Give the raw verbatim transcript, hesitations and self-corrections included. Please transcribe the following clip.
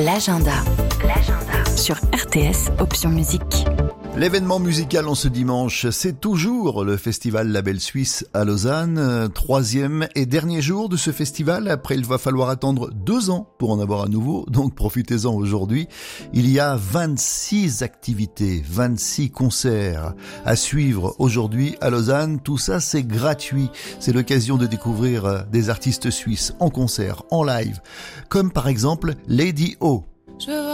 L'agenda. L'agenda. Sur R T S, option musique. L'événement musical en ce dimanche, c'est toujours le festival Label Suisse à Lausanne. Troisième et dernier jour de ce festival. Après, il va falloir attendre deux ans pour en avoir à nouveau. Donc, profitez-en aujourd'hui. Il y a vingt-six activités, vingt-six concerts à suivre aujourd'hui à Lausanne. Tout ça, c'est gratuit. C'est l'occasion de découvrir des artistes suisses en concert, en live. Comme par exemple Lady O.